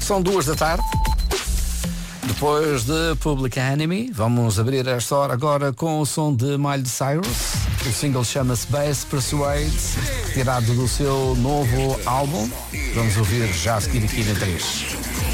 São 2 da tarde. Depois de Public Enemy, vamos abrir esta hora agora com o som de Miley Cyrus. O single chama-se Best Persuade, retirado do seu novo álbum. Vamos ouvir já a seguir aqui na 3.